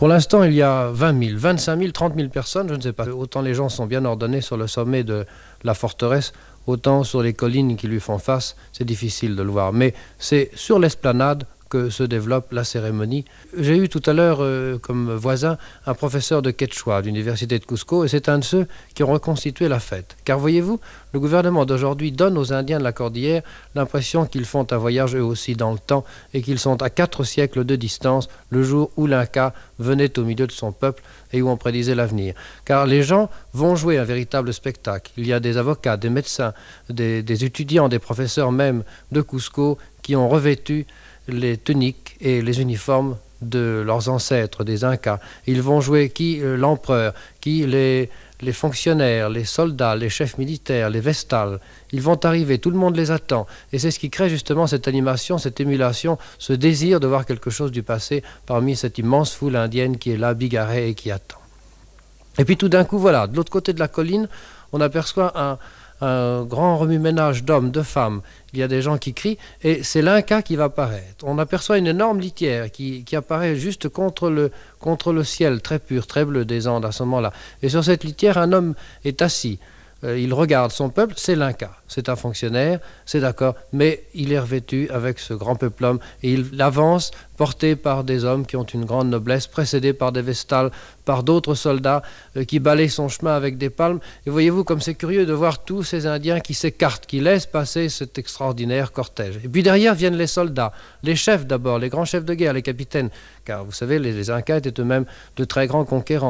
Pour l'instant, il y a 20 000, 25 000, 30 000 personnes, je ne sais pas. Autant les gens sont bien ordonnés sur le sommet de la forteresse, autant sur les collines qui lui font face, c'est difficile de le voir. Mais c'est sur l'esplanade que se développe la cérémonie. J'ai eu tout à l'heure comme voisin un professeur de Quechua de l'université de Cusco et c'est un de ceux qui ont reconstitué la fête. Car voyez-vous, le gouvernement d'aujourd'hui donne aux Indiens de la Cordillère l'impression qu'ils font un voyage eux aussi dans le temps et qu'ils sont à 4 siècles de distance le jour où l'Inca venait au milieu de son peuple et où on prédisait l'avenir. Car les gens vont jouer un véritable spectacle. Il y a des avocats, des médecins, des étudiants, des professeurs même de Cusco qui ont revêtu les tuniques et les uniformes de leurs ancêtres, des Incas. Ils vont jouer l'empereur, les fonctionnaires, les soldats, les chefs militaires, les vestales. Ils vont arriver, tout le monde les attend. Et c'est ce qui crée justement cette animation, cette émulation, ce désir de voir quelque chose du passé parmi cette immense foule indienne qui est là, bigarrée et qui attend. Et puis tout d'un coup, voilà, de l'autre côté de la colline, on aperçoit un grand remue-ménage d'hommes, de femmes. Il y a des gens qui crient et c'est l'Inca qui va apparaître. On aperçoit une énorme litière qui apparaît juste contre le ciel très pur, très bleu des Andes à ce moment-là. Et sur cette litière, un homme est assis. Il regarde son peuple, c'est l'Inca. C'est un fonctionnaire, c'est d'accord, mais il est revêtu avec ce grand peuplum et il avance porté par des hommes qui ont une grande noblesse, précédé par des vestales, par d'autres soldats qui balayent son chemin avec des palmes. Et voyez-vous comme c'est curieux de voir tous ces Indiens qui s'écartent, qui laissent passer cet extraordinaire cortège. Et puis derrière viennent les soldats, les chefs d'abord, les grands chefs de guerre, les capitaines, car vous savez, les Incas étaient eux-mêmes de très grands conquérants.